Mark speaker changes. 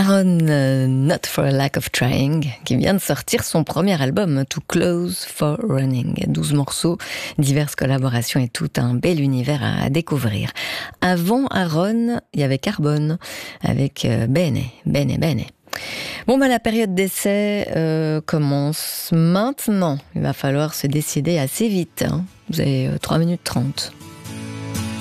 Speaker 1: Aaron, Not for a Lack of Trying, qui vient de sortir son premier album, Too Close for Running. 12 morceaux, diverses collaborations et tout un bel univers à découvrir. Avant Aaron, il y avait Carbone, avec Bene. Bon, la période d'essai commence maintenant. Il va falloir se décider assez vite. Vous avez 3 minutes 30.